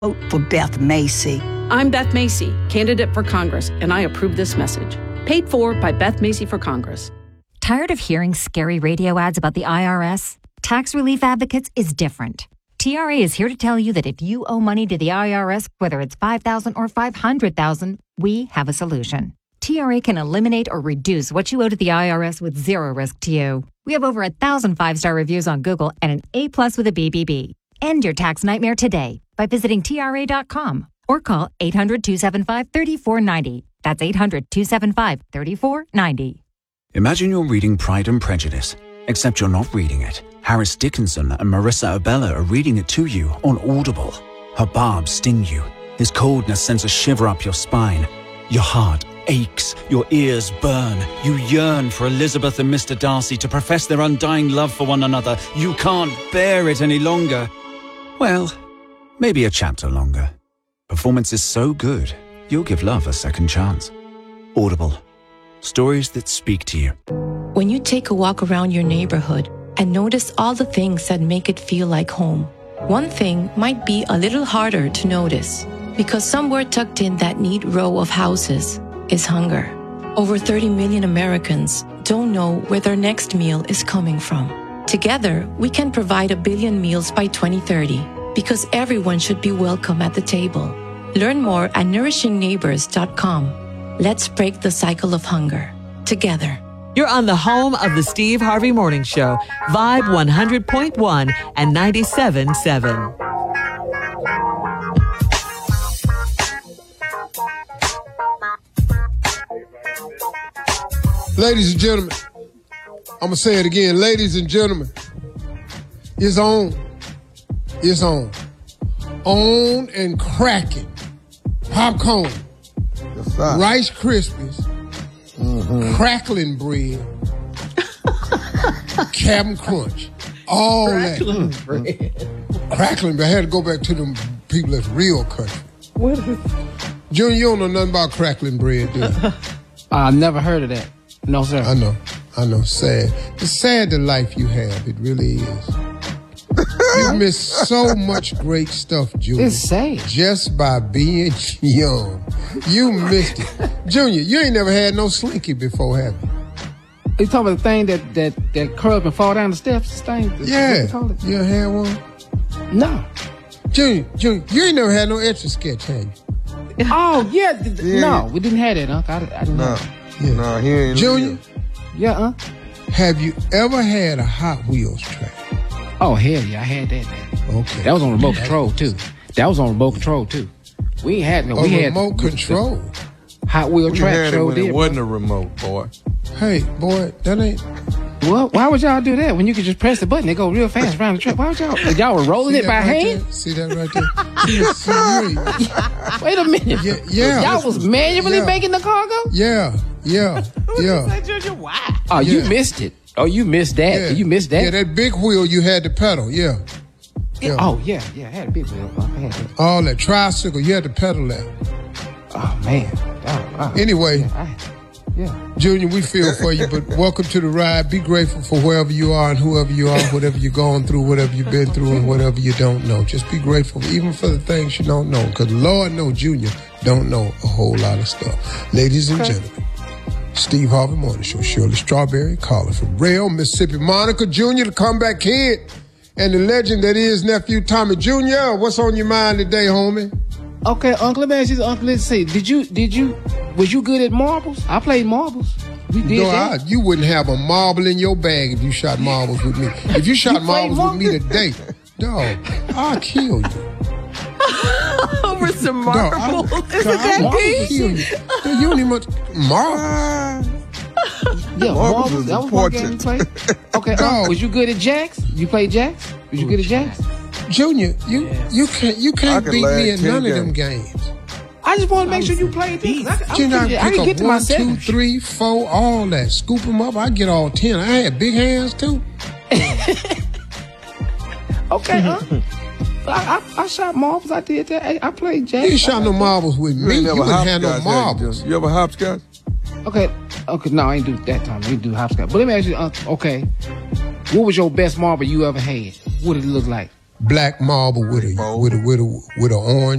Vote for Beth Macy. I'm Beth Macy, candidate for Congress, and I approve this message. Paid for by Beth Macy for Congress. Tired of hearing scary radio ads about the IRS? Tax Relief Advocates is different. TRA is here to tell you that if you owe money to the IRS, whether it's $5,000 or $500,000, we have a solution. TRA can eliminate or reduce what you owe to the IRS with zero risk to you. We have over 1,000 5-star reviews on Google and an A+ with a BBB. End your tax nightmare today by visiting TRA.com or call 800-275-3490. That's 800-275-3490. Imagine you're reading Pride and Prejudice, except you're not reading it. Harris Dickinson and Marissa Abella are reading it to you on Audible. Her barbs sting you. His coldness sends a shiver up your spine. Your heart aches. Your ears burn. You yearn for Elizabeth and Mr. Darcy to profess their undying love for one another. You can't bear it any longer. Well, maybe a chapter longer. Performance is so good, you'll give love a second chance. Audible. Stories that speak to you. When you take a walk around your neighborhood and notice all the things that make it feel like home, one thing might be a little harder to notice because somewhere tucked in that neat row of houses is hunger. Over 30 million Americans don't know where their next meal is coming from. Together, we can provide 1 billion meals by 2030 because everyone should be welcome at the table. Learn more at nourishingneighbors.com. Let's break the cycle of hunger together. You're on the home of the Steve Harvey Morning Show, Vibe 100.1 and 97.7. Ladies and gentlemen, I'm going to say it again. Ladies and gentlemen, it's on. It's on. On and cracking. Popcorn. Yes, sir. Rice Krispies. Crackling bread. Cap'n Crunch. All Crackling that. bread. Crackling bread. I had to go back to them people that's real country. What is it? Junior, you don't know nothing about crackling bread, do you? I've never heard of that. No, sir. I know. Sad. It's sad the life you have. It really is. You miss so much great stuff, Junior. It's sad. Just by being young. You missed it. Junior, you ain't never had no slinky before, have you? You talking about the thing that curl up and fall down the steps? Thing? Yeah. You ever had one? No. Junior, you ain't never had no Etch a Sketch, have you? Oh, yeah. No, we didn't have that, Unc. I didn't have that. Yeah. No, he ain't. Junior? Yeah, Unc. Have you ever had a Hot Wheels track? Oh, hell yeah, I had that. Okay. That was on remote control, too. We ain't had no. We had remote control. Hot Wheel track show did. It wasn't a remote, boy. Hey, boy, that ain't. Well, why would y'all do that when you could just press the button and go real fast around the track? Why would y'all were rolling it by hand? See that right there? Wait a minute. Yeah. Y'all was manually making the car go? Yeah. Oh, you missed it. Oh, you missed that. Yeah. You missed that. Yeah, that big wheel you had to pedal. Yeah. Oh, yeah. I had a big wheel. I had that. All that tricycle, you had to pedal that. Oh, man. Anyway, yeah. Junior, we feel for you, but welcome to the ride. Be grateful for wherever you are and whoever you are, whatever you're going through, whatever you've been through, and whatever you don't know. Just be grateful, even for the things you don't know, because Lord knows Junior don't know a whole lot of stuff. Ladies and gentlemen, Steve Harvey Morning Show, Shirley Strawberry, caller from Rail, Mississippi. Monica Jr., the comeback kid, and the legend that is nephew Tommy Jr. What's on your mind today, homie? Okay, Uncle, let me ask you, Uncle, let's see. Was you good at marbles? I played marbles. We did that. You wouldn't have a marble in your bag if you shot marbles with me. If you shot marbles with me today, dog, I'll kill you. Over some marbles. Isn't that deep? You don't need much marbles. Yeah, marbles. That was one game you played. Okay, was you good at jacks? You played jacks? Was you good at jacks? Junior, you can't beat me in none of them games. I just want to make sure you played these. I can get to my 1, 2, 3, 4, all that. Scoop them up. I get all 10. I had big hands too. Okay, I shot marbles. I did that. I played jacks. You shot no marbles with me. You wouldn't have no marbles. You ever hopscotch? Okay. No, I ain't do that time. We do hopscotch. But let me ask you, okay, what was your best marble you ever had? What did it look like? Black marble with a orange